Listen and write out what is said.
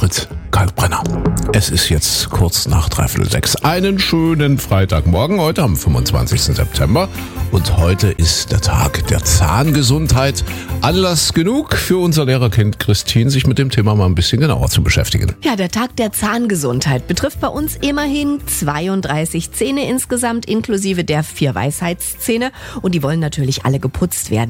Fritz Kalkbrenner. Es ist jetzt kurz nach 5:45. Einen schönen Freitagmorgen, heute am 25. September. Und heute ist der Tag der Zahngesundheit. Anlass genug für unser Lehrerkind Christine, sich mit dem Thema mal ein bisschen genauer zu beschäftigen. Ja, der Tag der Zahngesundheit betrifft bei uns immerhin 32 Zähne insgesamt, inklusive der 4 Weisheitszähne. Und die wollen natürlich alle geputzt werden.